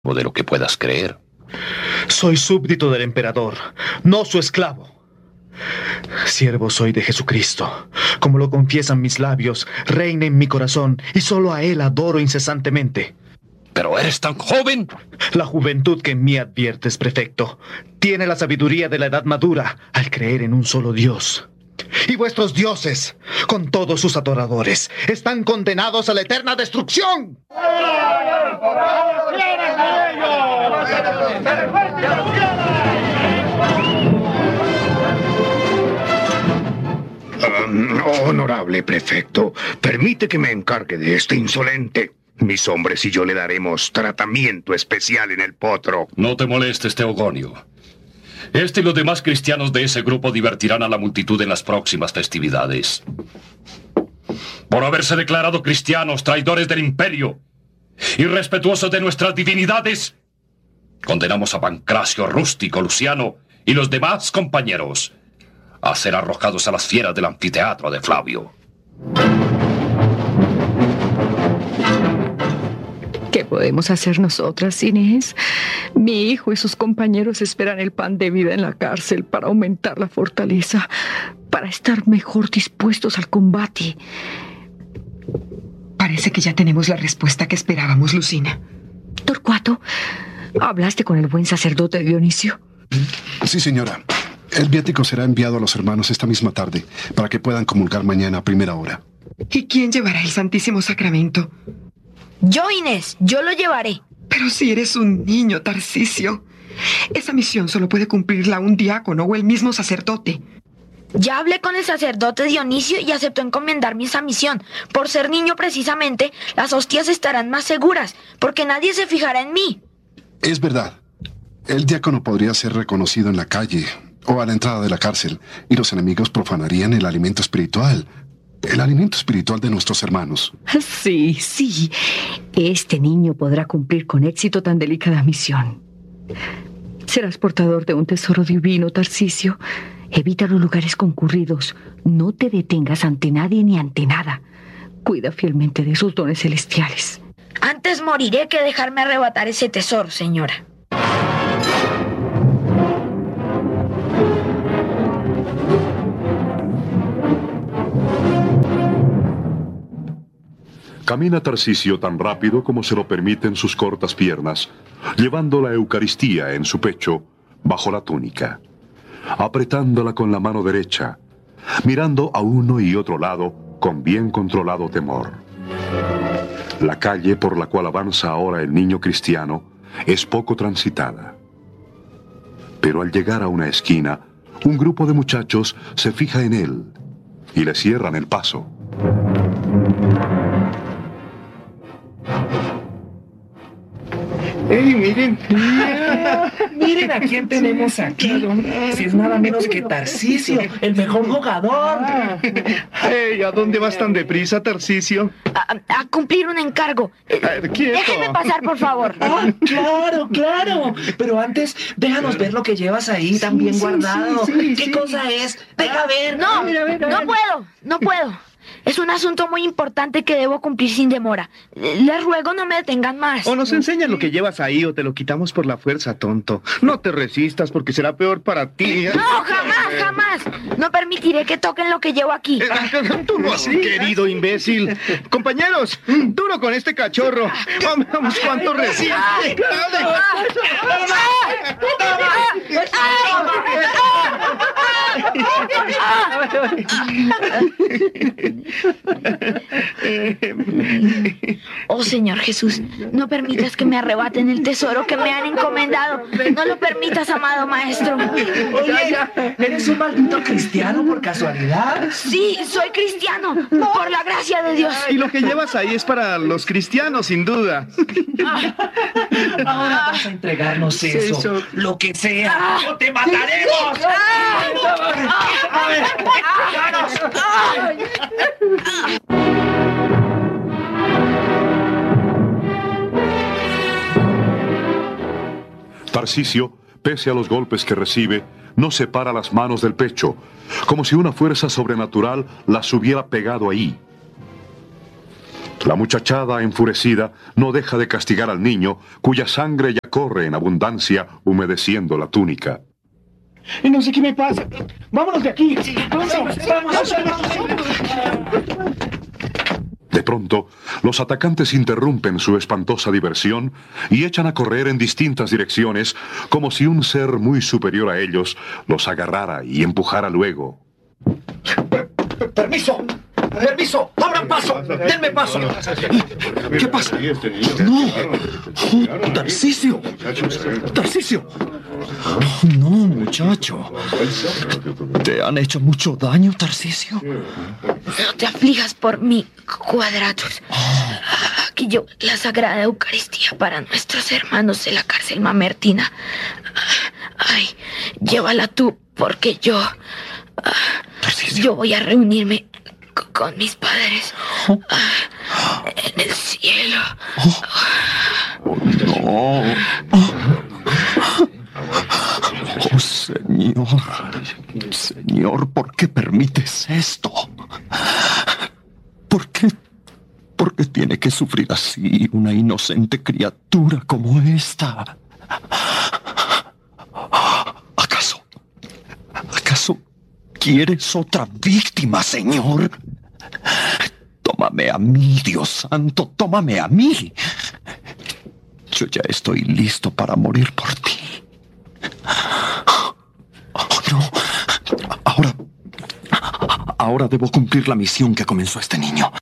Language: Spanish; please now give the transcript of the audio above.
o de lo que puedas creer. Soy súbdito del emperador, no su esclavo. Siervo soy de Jesucristo. Como lo confiesan mis labios, reina en mi corazón, y solo a él adoro incesantemente. ¿Pero eres tan joven? La juventud que en mí adviertes, prefecto, tiene la sabiduría de la edad madura al creer en un solo Dios. Y vuestros dioses, con todos sus adoradores, están condenados a la eterna destrucción. Honorable prefecto, permite que me encargue de este insolente. Mis hombres y yo le daremos tratamiento especial en el potro. No te molestes, Teogonio. Este y los demás cristianos de ese grupo divertirán a la multitud en las próximas festividades. Por haberse declarado cristianos, traidores del imperio, irrespetuosos de nuestras divinidades, condenamos a Pancracio, Rústico, Luciano y los demás compañeros a ser arrojados a las fieras del anfiteatro de Flavio. ¿Qué podemos hacer nosotras, Inés? Mi hijo y sus compañeros esperan el pan de vida en la cárcel para aumentar la fortaleza, para estar mejor dispuestos al combate. Parece que ya tenemos la respuesta que esperábamos, Lucina. Torcuato, ¿hablaste con el buen sacerdote Dionisio? Sí, señora. El viático será enviado a los hermanos esta misma tarde para que puedan comulgar mañana a primera hora. ¿Y quién llevará el Santísimo Sacramento? Yo, Inés, yo lo llevaré. Pero si eres un niño, Tarcisio, esa misión solo puede cumplirla un diácono o el mismo sacerdote. Ya hablé con el sacerdote Dionisio y aceptó encomendarme esa misión. Por ser niño precisamente, las hostias estarán más seguras, porque nadie se fijará en mí. Es verdad. El diácono podría ser reconocido en la calle o a la entrada de la cárcel, y los enemigos profanarían el alimento espiritual de nuestros hermanos. Sí, sí. Este niño podrá cumplir con éxito tan delicada misión. Serás portador de un tesoro divino, Tarcisio. Evita los lugares concurridos. No te detengas ante nadie ni ante nada. Cuida fielmente de esos dones celestiales. Antes moriré que dejarme arrebatar ese tesoro, señora. Camina Tarcisio tan rápido como se lo permiten sus cortas piernas, llevando la Eucaristía en su pecho, bajo la túnica, apretándola con la mano derecha, mirando a uno y otro lado con bien controlado temor. La calle por la cual avanza ahora el niño cristiano es poco transitada. Pero al llegar a una esquina, un grupo de muchachos se fija en él y le cierran el paso. ¡Ey, miren! ¡Miren a quién tenemos aquí! Si es nada menos que Tarcisio, el mejor jugador. ¡Ey! ¿A dónde vas tan deprisa, Tarcisio? A cumplir un encargo. ¡Quieto! Déjeme pasar, por favor. ¡Claro, claro! Pero antes, déjanos ver lo que llevas ahí tan bien guardado. ¿Qué cosa es? ¡Deja ver! No, no puedo. Es un asunto muy importante que debo cumplir sin demora. Les ruego no me detengan más. O nos enseñas lo que llevas ahí o te lo quitamos por la fuerza, tonto. No te resistas porque será peor para ti. No, jamás. No permitiré que toquen lo que llevo aquí. Tú no has querido, imbécil. Compañeros, duro con este cachorro. Vamos, cuánto resiste. Oh, Señor Jesús, no permitas que me arrebaten el tesoro que me han encomendado. No lo permitas, amado maestro. Oye, ¿eres un maldito cristiano por casualidad? Sí, soy cristiano, por la gracia de Dios. Y lo que llevas ahí es para los cristianos, sin duda. Ahora vas a entregarnos eso, lo que sea, o te mataremos. A ver, Tarcisio, pese a los golpes que recibe, no separa las manos del pecho, como si una fuerza sobrenatural las hubiera pegado ahí. La muchachada, enfurecida, no deja de castigar al niño, cuya sangre ya corre en abundancia, humedeciendo la túnica. Y no sé qué me pasa. ¡Vámonos de aquí! ¡Vamos! De pronto, los atacantes interrumpen su espantosa diversión y echan a correr en distintas direcciones, como si un ser muy superior a ellos los agarrara y empujara luego. ¡Permiso! ¡Permiso! ¡Abran paso! ¡Denme paso! ¿Qué pasa? ¡No! ¡Tarcisio! ¡Tarcisio! No, muchacho. ¿Te han hecho mucho daño, Tarcisio? No te aflijas por mí, Quadratus. Aquí llevo la Sagrada Eucaristía para nuestros hermanos de la cárcel mamertina. Ay, llévala tú, porque yo voy a reunirme con mis padres en el cielo. No. Oh, Señor. Señor, ¿por qué permites esto? ¿Por qué tiene que sufrir así una inocente criatura como esta? ¿Acaso quieres otra víctima, Señor? Tómame a mí, Dios santo, tómame a mí. Yo ya estoy listo para morir por ti. Oh, no. Ahora debo cumplir la misión que comenzó este niño.